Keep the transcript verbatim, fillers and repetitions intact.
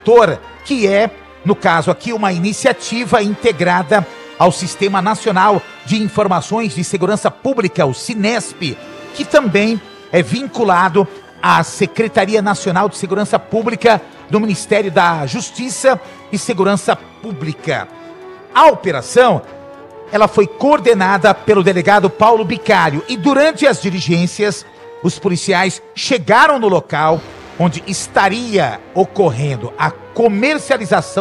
que é, no caso aqui, uma iniciativa integrada ao Sistema Nacional de Informações de Segurança Pública, o SINESP, que também é vinculado à Secretaria Nacional de Segurança Pública do Ministério da Justiça e Segurança Pública. A operação, ela foi coordenada pelo delegado Paulo Bicário e durante as diligências, os policiais chegaram no local onde estaria ocorrendo a comercialização